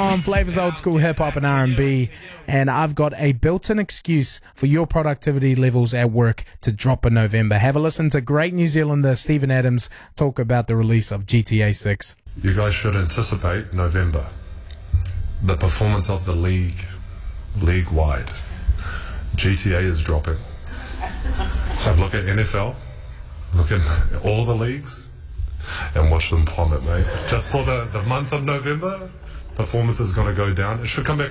on Flavors Old School Hip Hop and R&B, and I've got a built-in excuse for your productivity levels at work to drop in November. Have a listen to great New Zealander Stephen Adams talk about the release of GTA 6. You guys should anticipate November, the performance of the league-wide. GTA is dropping. So look at NFL, look at all the leagues, and watch them plummet, mate. Just for the month of November, performance is going to go down. It should come back